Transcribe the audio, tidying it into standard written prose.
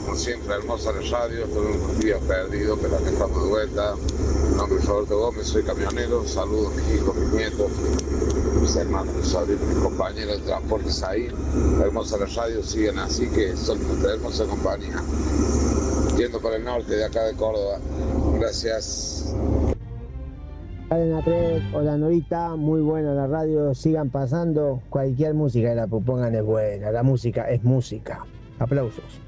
como siempre, hermosa la radio, estuve unos días perdido, pero acá estamos de vuelta. Mi nombre es Roberto Gómez, soy camionero, saludo a mis hijos, mis nietos, mis hermanos, mis sobrinos, mis compañeros de transportes ahí. Hermosa la radio, siguen así, que son nuestra hermosa compañía. Yendo por el norte de acá de Córdoba. Gracias. Cadena 3, hola Norita, muy buena la radio, sigan pasando, cualquier música que la propongan es buena, la música es música. Aplausos.